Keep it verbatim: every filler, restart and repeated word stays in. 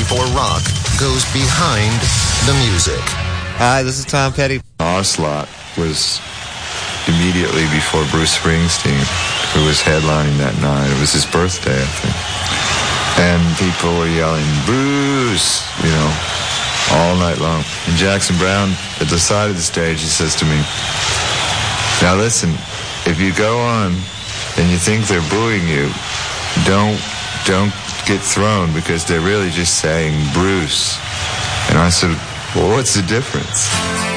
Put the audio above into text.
simpler rock goes behind the music. Hi, this is Tom Petty. Ocelot was immediately before Bruce Springsteen, who was headlining that night. It was his birthday, I think. And people were yelling, Bruce, you know, all night long. And Jackson Browne, at the side of the stage, he says to me, now listen, if you go on and you think they're booing you, don't, don't get thrown, because they're really just saying Bruce. And I said, well, what's the difference?